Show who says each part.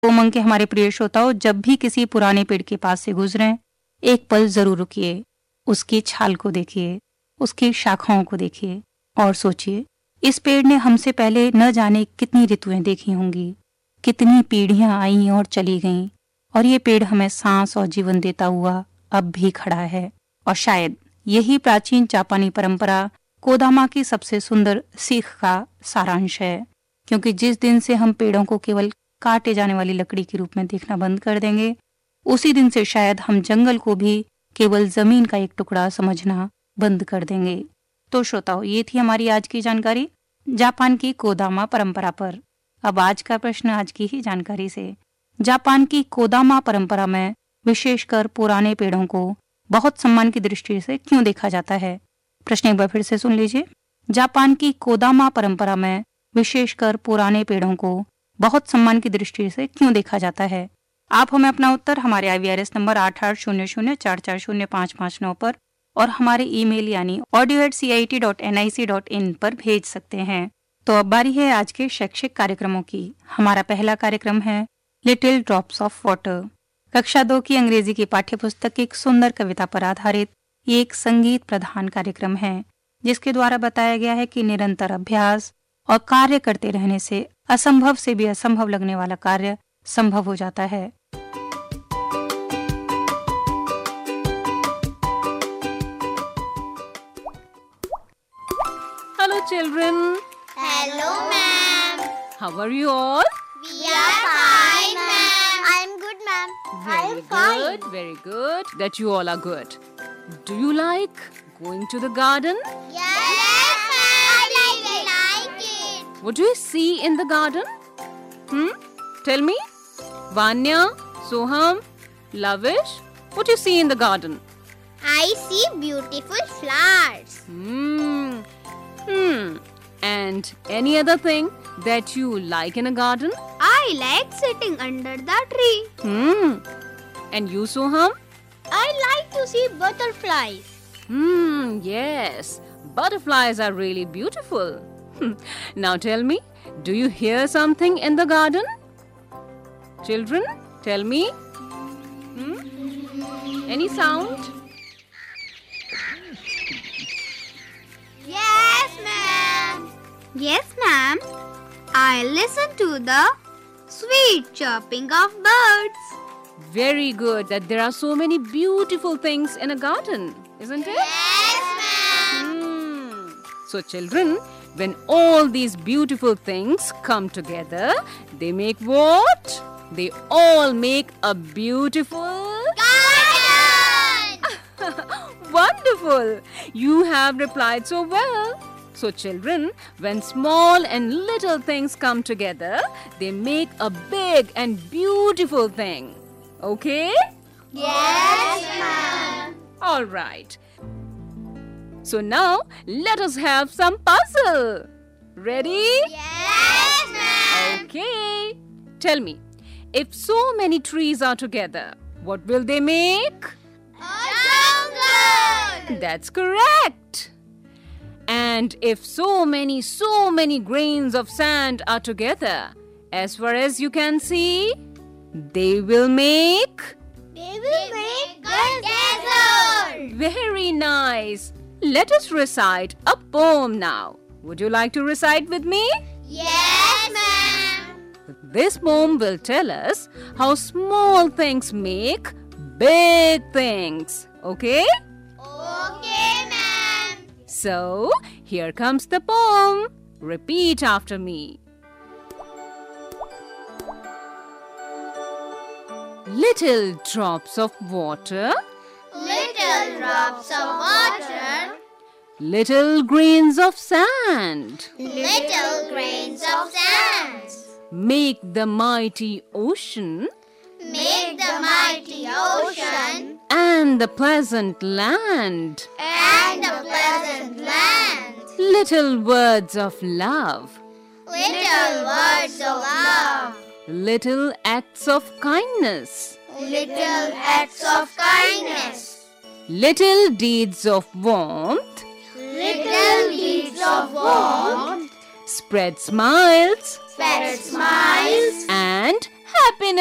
Speaker 1: उमंग के हमारे प्रिय श्रोताओं, जब भी किसी पुराने पेड़ के पास से गुजरें, एक पल जरूर रुकिए, उसकी छाल को देखिए, उसकी शाखाओं को देखिए और सोचिए, इस पेड़ ने हमसे पहले न जाने कितनी ऋतुएं देखी होंगी, कितनी पीढ़ियां आईं और चली गईं, और ये पेड़ हमें सांस और जीवन देता हुआ अब भी खड़ा है। और शायद यही प्राचीन जापानी परंपरा कोदामा की सबसे सुंदर सीख का सारांश है, क्योंकि जिस दिन से हम पेड़ों को केवल काटे जाने वाली लकड़ी के रूप में देखना बंद कर देंगे, उसी दिन से शायद हम जंगल को भी केवल जमीन का एक टुकड़ा समझना बंद कर देंगे। तो श्रोताओ, ये थी हमारी आज की जानकारी जापान की कोदामा परंपरा पर। अब आज का प्रश्न आज की ही जानकारी से, जापान की कोदामा परंपरा में विशेषकर पुराने पेड़ों को बहुत सम्मान की दृष्टि से क्यों देखा जाता है? प्रश्न एक बार फिर से सुन लीजिए। जापान की कोदामा परंपरा में विशेषकर पुराने पेड़ों को बहुत सम्मान की दृष्टि से क्यों देखा जाता है? आप हमें अपना उत्तर हमारे IVRS नंबर 8800440559 पर और हमारे ईमेल यानी audio@cit.nic.in पर भेज सकते हैं। तो अब बारी है आज के शैक्षिक कार्यक्रमों की। हमारा पहला कार्यक्रम है लिटिल ड्रॉप्स ऑफ वाटर। कक्षा 2 की अंग्रेजी की पाठ्यपुस्तक की एक सुंदर कविता पर आधारित ये एक संगीत प्रधान कार्यक्रम है, जिसके द्वारा बताया गया है कि निरंतर अभ्यास और कार्य करते रहने से असंभव से भी असंभव लगने वाला कार्य संभव हो जाता है।
Speaker 2: Hello children.
Speaker 3: Hello, ma'am.
Speaker 2: How are you all?
Speaker 3: We are fine, ma'am. I'm good, ma'am.
Speaker 2: Very good, very good. That you all are good. Do you like going to the garden?
Speaker 3: Yes, ma'am. I like it.
Speaker 2: What do you see in the garden? Tell me. Vanya, Soham, Lavish, what do you see in the garden?
Speaker 3: I see beautiful flowers.
Speaker 2: And any other thing that you like in a garden?
Speaker 3: I like sitting under the tree.
Speaker 2: And you, Soham?
Speaker 3: I like to see butterflies.
Speaker 2: Yes. Butterflies are really beautiful. Now tell me, do you hear something in the garden? Children, tell me. Any sound?
Speaker 3: Yes, ma'am. Yes, ma'am. I listen to the sweet chirping of birds.
Speaker 2: Very good, that there are so many beautiful things in a garden, isn't it?
Speaker 3: Yes, ma'am.
Speaker 2: So children, when all these beautiful things come together, they make what? They all make a beautiful
Speaker 3: Garden!
Speaker 2: Wonderful! You have replied so well. So children, when small and little things come together, they make a big and beautiful thing. Okay?
Speaker 3: Yes, ma'am.
Speaker 2: All right. So now, let us have some puzzle. Ready?
Speaker 3: Yes, ma'am.
Speaker 2: Okay. Tell me, if so many trees are together, what will they make?
Speaker 3: A jungle!
Speaker 2: That's correct. And if so many grains of sand are together, as far as you can see, they will make...
Speaker 3: They will make a desert!
Speaker 2: Very nice. Let us recite a poem now. Would you like to recite with me?
Speaker 3: Yes, ma'am.
Speaker 2: This poem will tell us how small things make big things. Okay?
Speaker 3: Okay, ma'am.
Speaker 2: So, here comes the poem. Repeat after me. Little drops of water,
Speaker 3: Little drops of water,
Speaker 2: little grains of sand,
Speaker 3: little grains of sand,
Speaker 2: make the mighty ocean
Speaker 3: make the mighty ocean
Speaker 2: and the pleasant land.
Speaker 3: and the pleasant land.
Speaker 2: Little words of love,
Speaker 3: Little words of love,
Speaker 2: little acts of kindness,
Speaker 3: little acts of kindness,
Speaker 2: little deeds of warmth,
Speaker 3: little deeds of warmth,
Speaker 2: spread smiles
Speaker 3: spread smiles
Speaker 2: and happiness.